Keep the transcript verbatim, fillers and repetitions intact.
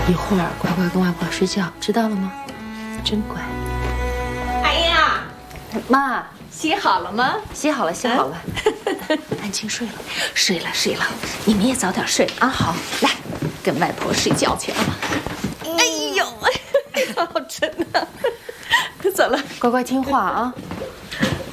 一会儿乖乖跟外婆睡觉，知道了吗？真乖。 哎呀， 妈， 洗好了吗？ 洗好了，洗好了。安静睡了，睡了，睡了。你们也早点睡啊。好，来，跟外婆睡觉去啊。 哎呦，好沉呐！走了， 乖乖听话啊。